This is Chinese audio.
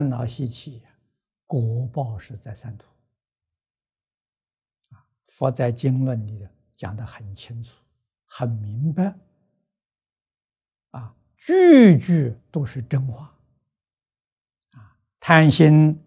恼习气，果报是在三途。佛在经论里讲得很清楚、很明白，句句都是真话。贪心